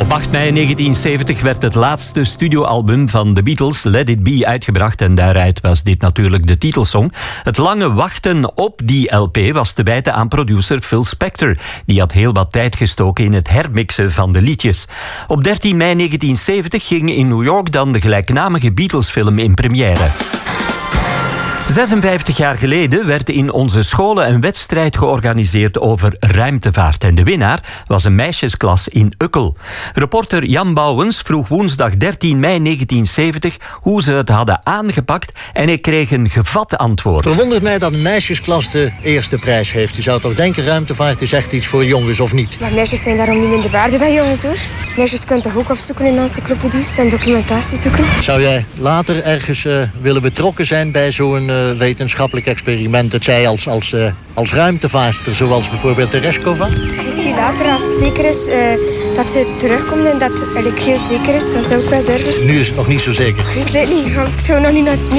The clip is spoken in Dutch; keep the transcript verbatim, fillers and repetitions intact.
Op acht mei negentien zeventig werd het laatste studioalbum van de Beatles, Let It Be, uitgebracht en daaruit was dit natuurlijk de titelsong. Het lange wachten op die L P was te wijten aan producer Phil Spector. Die had heel wat tijd gestoken in het hermixen van de liedjes. Op dertien mei negentien zeventig ging in New York dan de gelijknamige Beatles-film in première. zesenvijftig jaar geleden werd in onze scholen een wedstrijd georganiseerd over ruimtevaart. En de winnaar was een meisjesklas in Ukkel. Reporter Jan Bouwens vroeg woensdag dertien mei negentien zeventig hoe ze het hadden aangepakt en hij kreeg een gevat antwoord. Het verwondert mij dat een meisjesklas de eerste prijs heeft. Je zou toch denken, ruimtevaart is echt iets voor jongens, of niet? Maar meisjes zijn daarom niet minder waardig dan jongens, hoor. Meisjes kunnen toch ook opzoeken in encyclopedies en documentatie zoeken? Zou jij later ergens uh, willen betrokken zijn bij zo'n uh, wetenschappelijk experiment? Het zij als, als, uh, als ruimtevaarster, zoals bijvoorbeeld Tereshkova? Misschien later, als het zeker is uh, dat ze terugkomt en dat het heel zeker is, dan zou ik wel durven. Nu is het nog niet zo zeker. Ik weet het niet, ik zou nog niet, niet